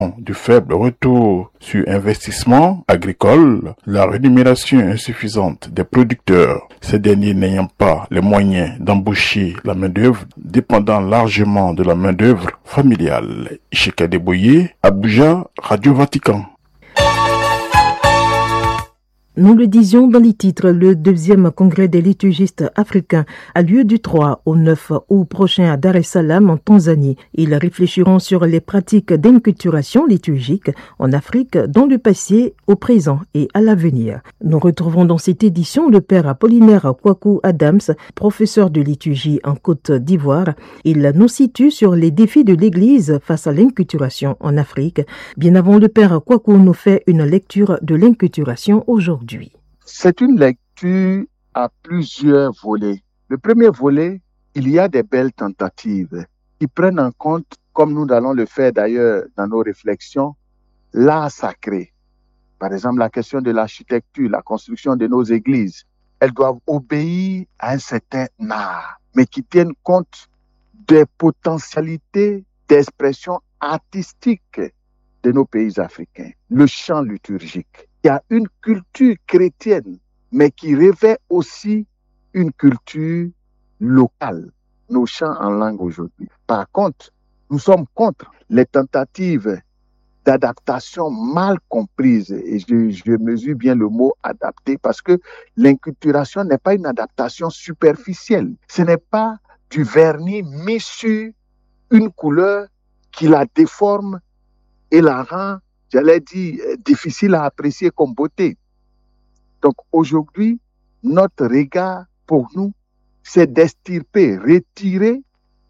du faible retour sur investissement agricole, la rémunération insuffisante des producteurs, ces derniers n'ayant pas les moyens d'embaucher la main-d'œuvre, dépendant largement de la main-d'œuvre familiale. Isheka Deboye, Abuja, Radio Vatican. Nous le disions dans les titres, le 2e congrès des liturgistes africains a lieu du 3 au 9 août prochain à Dar es Salaam en Tanzanie. Ils réfléchiront sur les pratiques d'inculturation liturgique en Afrique dans le passé, au présent et à l'avenir. Nous retrouvons dans cette édition le père Apollinaire Kwaku Adams, professeur de liturgie en Côte d'Ivoire. Il nous situe sur les défis de l'Église face à l'inculturation en Afrique. Bien avant, le père Kwaku nous fait une lecture de l'inculturation aujourd'hui. C'est une lecture à plusieurs volets. Le premier volet, il y a des belles tentatives qui prennent en compte, comme nous allons le faire d'ailleurs dans nos réflexions, l'art sacré. Par exemple, la question de l'architecture, la construction de nos églises, elles doivent obéir à un certain art, mais qui tiennent compte des potentialités d'expression artistique de nos pays africains. Le chant liturgique. Il y a une culture chrétienne, mais qui revêt aussi une culture locale, nos chants en langue aujourd'hui. Par contre, nous sommes contre les tentatives d'adaptation mal comprises, et je mesure bien le mot adapter, parce que l'inculturation n'est pas une adaptation superficielle. Ce n'est pas du vernis mis sur une couleur qui la déforme et la rend, j'allais dire, difficile à apprécier comme beauté. Donc aujourd'hui, notre regard pour nous, c'est d'extirper, retirer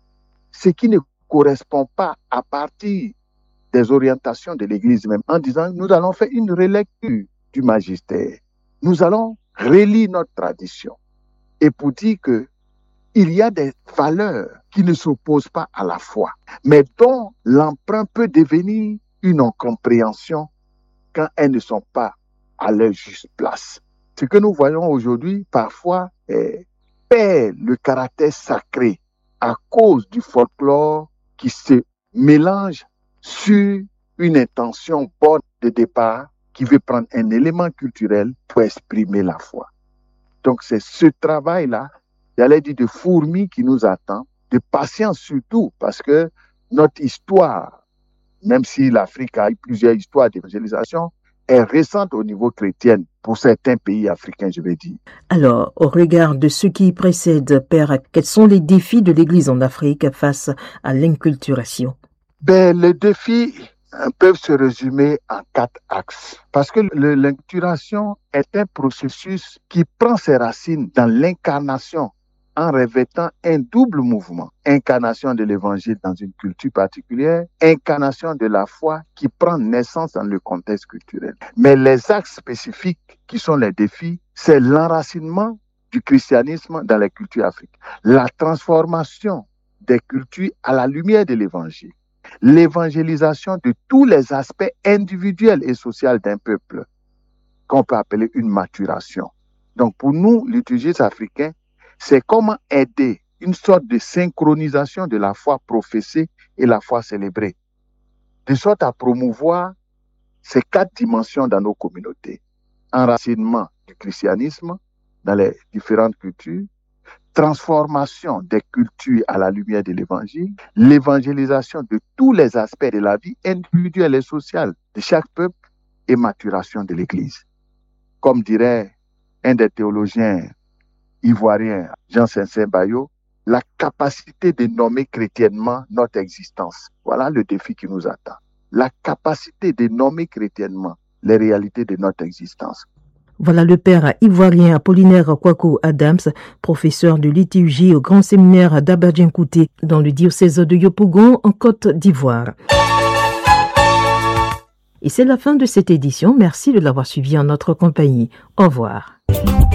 ce qui ne correspond pas à partir des orientations de l'Église même, en disant nous allons faire une relecture du magistère. Nous allons relire notre tradition. Et pour dire que il y a des valeurs qui ne s'opposent pas à la foi, mais dont l'emprunt peut devenir une incompréhension quand elles ne sont pas à leur juste place. Ce que nous voyons aujourd'hui, parfois, perd le caractère sacré à cause du folklore qui se mélange sur une intention bonne de départ qui veut prendre un élément culturel pour exprimer la foi. Donc c'est ce travail-là, j'allais dire de fourmi qui nous attend, de patience surtout, parce que notre histoire, même si l'Afrique a eu plusieurs histoires d'évangélisation, est récente au niveau chrétien pour certains pays africains, je vais dire. Alors, au regard de ce qui précède, Père, quels sont les défis de l'Église en Afrique face à l'inculturation? Les défis peuvent se résumer en 4 axes. Parce que l'inculturation est un processus qui prend ses racines dans l'incarnation en revêtant un double mouvement. Incarnation de l'évangile dans une culture particulière, incarnation de la foi qui prend naissance dans le contexte culturel. Mais les axes spécifiques qui sont les défis, c'est l'enracinement du christianisme dans les cultures africaines, la transformation des cultures à la lumière de l'évangile, l'évangélisation de tous les aspects individuels et sociaux d'un peuple, qu'on peut appeler une maturation. Donc pour nous, liturgistes africains, c'est comment aider une sorte de synchronisation de la foi professée et la foi célébrée, de sorte à promouvoir ces 4 dimensions dans nos communautés. Enracinement du christianisme dans les différentes cultures, transformation des cultures à la lumière de l'évangile, l'évangélisation de tous les aspects de la vie individuelle et sociale de chaque peuple et maturation de l'Église. Comme dirait un des théologiens ivoirien, Jean Saint-Bayo, la capacité de nommer chrétiennement notre existence. Voilà le défi qui nous attend. La capacité de nommer chrétiennement les réalités de notre existence. Voilà le père ivoirien Apollinaire Kwaku Adams, professeur de liturgie au grand séminaire d'Abadjan-Kouté dans le diocèse de Yopougon en Côte d'Ivoire. Et c'est la fin de cette édition. Merci de l'avoir suivi en notre compagnie. Au revoir.